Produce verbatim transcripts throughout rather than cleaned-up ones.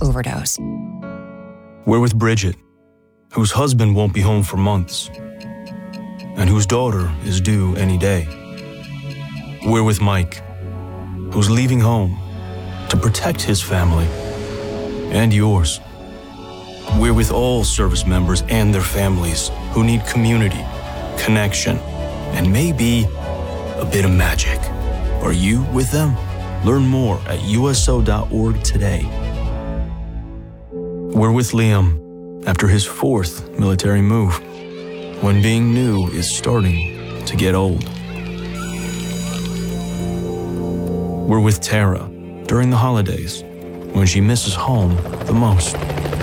overdose. We're with Bridget, whose husband won't be home for months, and whose daughter is due any day. We're with Mike, who's leaving home to protect his family and yours. We're with all service members and their families who need community, connection, and maybe a bit of magic. Are you with them? Learn more at U S O dot org today. We're with Liam after his fourth military move, when being new is starting to get old. We're with Tara during the holidays, when she misses home the most.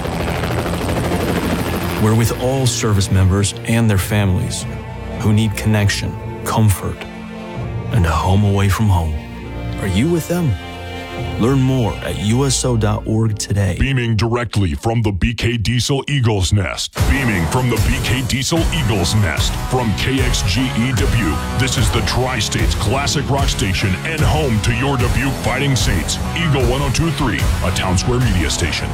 We're with all service members and their families who need connection, comfort, and a home away from home. Are you with them? Learn more at U S O dot org today. Beaming directly from the B K Diesel Eagle's Nest. Beaming from the B K Diesel Eagle's Nest. From K X G E Dubuque, this is the Tri-States Classic Rock Station and home to your Dubuque Fighting Saints. Eagle one oh two point three, a Town Square media station.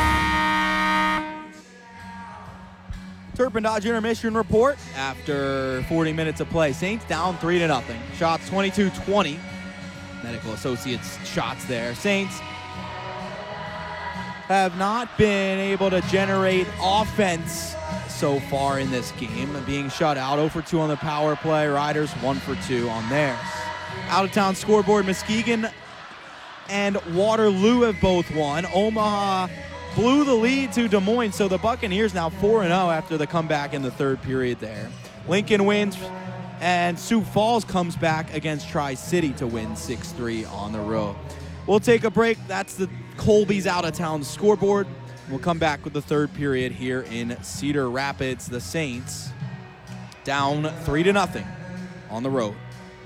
Turpin Dodge intermission report after forty minutes of play. Saints down three to nothing. Shots twenty-two twenty. Medical Associates shots there. Saints have not been able to generate offense so far in this game, being shut out. zero for two on the power play. Riders one for two on theirs. Out of town scoreboard, Muskegon and Waterloo have both won. Omaha blew the lead to Des Moines, so the Buccaneers now four and oh after the comeback in the third period there. Lincoln wins, and Sioux Falls comes back against Tri-City to win six three on the road. We'll take a break. That's the Colby's out-of-town scoreboard. We'll come back with the third period here in Cedar Rapids. The Saints down three to nothing on the road.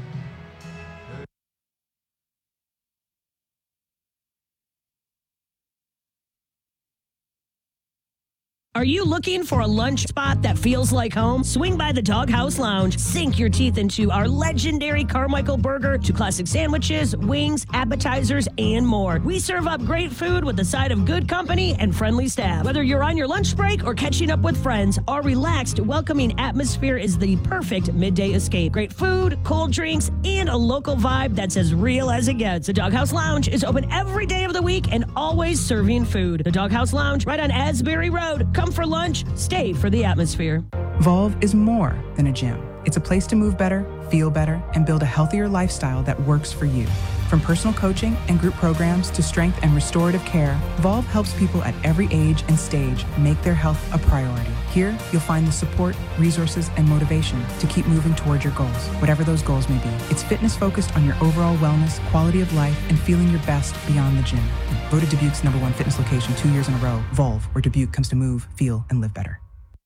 Are you looking for a lunch spot that feels like home? Swing by the Doghouse Lounge. Sink your teeth into our legendary Carmichael burger to classic sandwiches, wings, appetizers, and more. We serve up great food with a side of good company and friendly staff. Whether you're on your lunch break or catching up with friends, our relaxed, welcoming atmosphere is the perfect midday escape. Great food, cold drinks, and a local vibe that's as real as it gets. The Doghouse Lounge is open every day of the week and always serving food. The Doghouse Lounge, right on Asbury Road. Come for lunch, stay for the atmosphere. Volve is more than a gym. It's a place to move better, feel better, and build a healthier lifestyle that works for you. From personal coaching and group programs to strength and restorative care, Volve helps people at every age and stage make their health a priority. Here, you'll find the support, resources, and motivation to keep moving toward your goals, whatever those goals may be. It's fitness focused on your overall wellness, quality of life, and feeling your best beyond the gym. Voted Dubuque's number one fitness location two years in a row, Volve, where Dubuque comes to move, feel, and live better.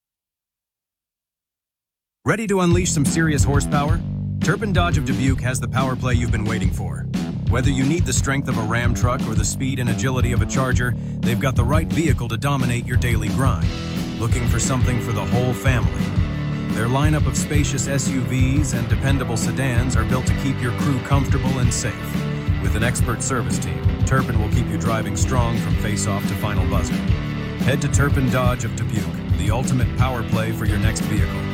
Ready to unleash some serious horsepower? Turpin Dodge of Dubuque has the power play you've been waiting for. Whether you need the strength of a Ram truck or the speed and agility of a Charger, they've got the right vehicle to dominate your daily grind. Looking for something for the whole family? Their lineup of spacious S U Vs and dependable sedans are built to keep your crew comfortable and safe. With an expert service team, Turpin will keep you driving strong from face-off to final buzzer. Head to Turpin Dodge of Dubuque, the ultimate power play for your next vehicle.